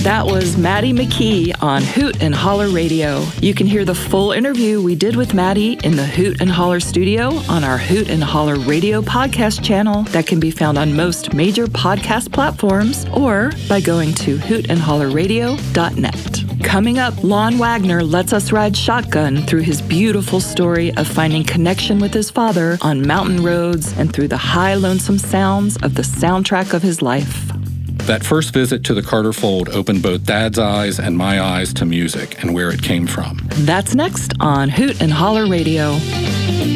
That was Maddie McKee on Hoot and Holler Radio. You can hear the full interview we did with Maddie in the Hoot and Holler studio on our Hoot and Holler Radio podcast channel that can be found on most major podcast platforms or by going to hootandhollerradio.net. Coming up, Lon Wagner lets us ride shotgun through his beautiful story of finding connection with his father on mountain roads and through the high, lonesome sounds of the soundtrack of his life. That first visit to the Carter Fold opened both Dad's eyes and my eyes to music and where it came from. That's next on Hoot and Holler Radio.